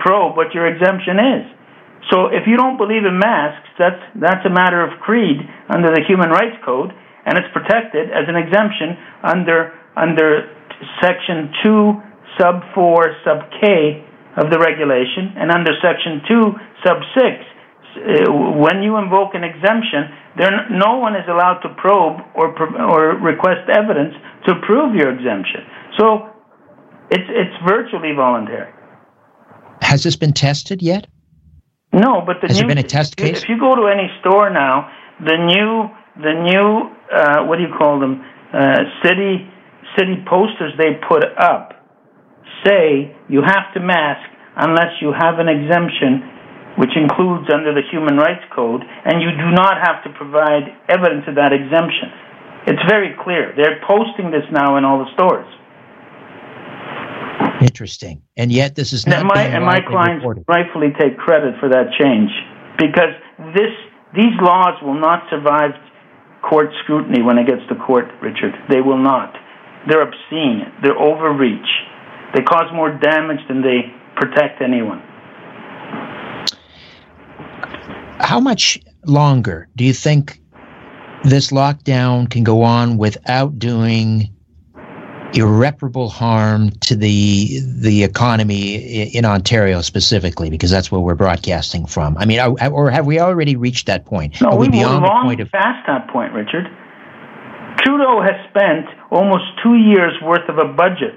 probe what your exemption is. So if you don't believe in masks, that's a matter of creed under the Human Rights Code, and it's protected as an exemption under Section 2, Sub 4, Sub K of the regulation, and under Section 2, Sub 6. When you invoke an exemption, no one is allowed to probe or request evidence to prove your exemption. So it's virtually voluntary. Has this been tested yet? No, but has there been a test case? If you go to any store now, the new what do you call them? City posters they put up say you have to mask unless you have an exemption, which includes under the Human Rights Code, and you do not have to provide evidence of that exemption. It's very clear. They're posting this now in all the stores. Interesting. And yet this is not being my clients reported. Rightfully take credit for that change, because these laws will not survive court scrutiny when it gets to court, Richard. They will not. They're obscene. They're overreach. They cause more damage than they protect anyone. How much longer do you think this lockdown can go on without doing irreparable harm to the economy in Ontario specifically, because that's where we're broadcasting from? I mean, or have we already reached that point? No, Are we beyond long the point of past that point, Richard. Trudeau has spent almost 2 years' worth of a budget.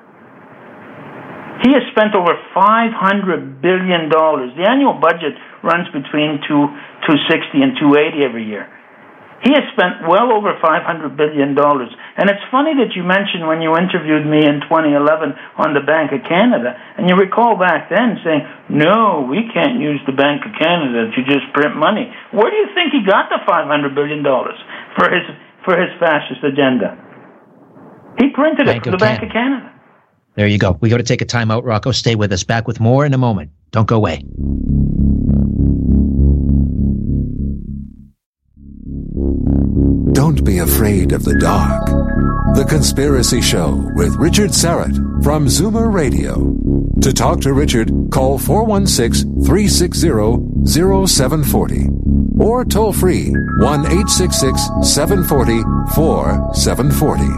He has spent over $500 billion. The annual budget runs between $260 and $280 every year. He has spent well over $500 billion. And it's funny that you mentioned when you interviewed me in 2011 on the Bank of Canada, and you recall back then saying, no, we can't use the Bank of Canada to just print money. Where do you think he got the $500 billion for his fascist agenda? He printed it for the Bank of Canada. There you go. We got to take a time out, Rocco. Stay with us. Back with more in a moment. Don't go away. Don't be afraid of the dark. The Conspiracy Show with Richard Syrett from Zoomer Radio. To talk to Richard, call 416-360-0740 or toll free 1-866-740-4740.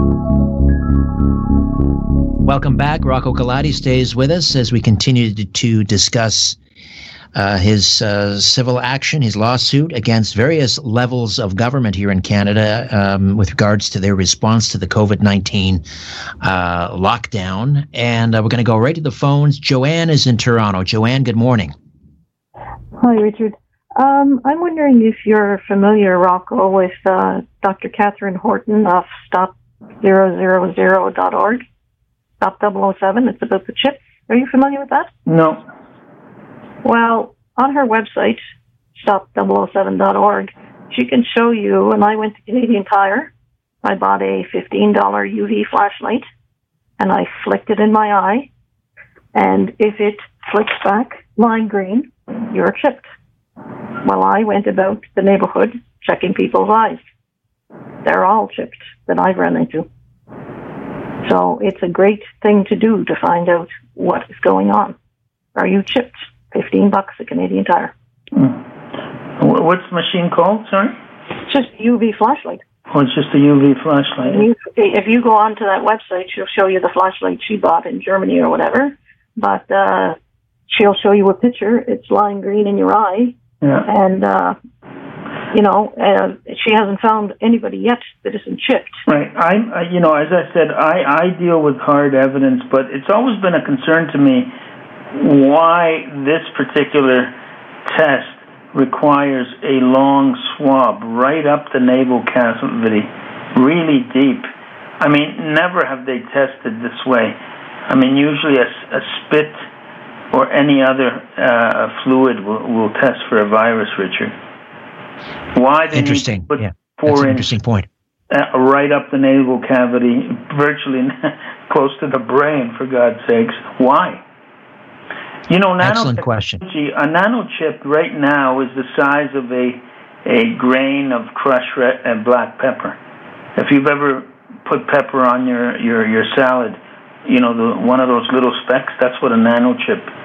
Welcome back. Rocco Galati stays with us as we continue to discuss his civil action, his lawsuit against various levels of government here in Canada with regards to their response to the COVID-19 lockdown. And we're going to go right to the phones. Joanne is in Toronto. Joanne, good morning. Hi, Richard. I'm wondering if you're familiar, Rocco, with Dr. Catherine Horton of Stop000.org. Stop 007. It's about the chips. Are you familiar with that? No. Well, on her website, stop007.org, she can show you, and I went to Canadian Tire. I bought a $15 UV flashlight, and I flicked it in my eye, and if it flicks back lime green, you're chipped. Well, I went about the neighborhood checking people's eyes. They're all chipped that I've run into. So it's a great thing to do to find out what is going on. Are you chipped? $15 at Canadian Tire. What's the machine called, sorry? It's just a UV flashlight. Oh, it's just a UV flashlight. If you go onto that website, she'll show you the flashlight she bought in Germany or whatever, but she'll show you a picture. It's lime green in your eye, and she hasn't found anybody yet that isn't chipped. Right. As I said, I deal with hard evidence, but it's always been a concern to me why this particular test requires a long swab right up the navel cavity, really deep. I mean, never have they tested this way. I mean, usually a spit or any other fluid will test for a virus, Richard. Why they need to put 4 inch interesting point. Right up the navel cavity, virtually close to the brain, for God's sakes. Why? Excellent question. A nanochip right now is the size of a grain of crushed black pepper. If you've ever put pepper on your salad, one of those little specks, that's what a nanochip